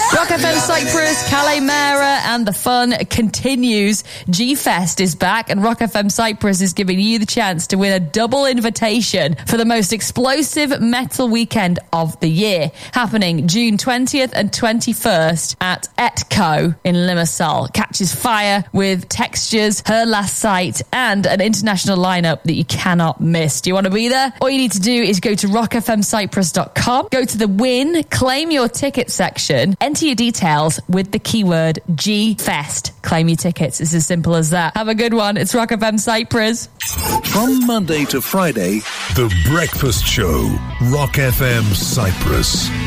Rock FM Cyprus, Calais Mera, and the fun continues. G-Fest is back, and Rock FM Cyprus is giving you the chance to win a double invitation for the most explosive metal weekend of the year, happening June 20th and 21st at Etco in Limassol. Catches fire with Textures, Her Last Sight, and an international lineup that you cannot miss. Do you want to be there? All you need to do is go to rockfmcyprus.com, go to the win, claim your ticket section, enter your details with the keyword G-Fest. Claim your tickets. It's as simple as that. Have a good one. It's Rock FM Cyprus. From Monday to Friday, The Breakfast Show, Rock FM Cyprus.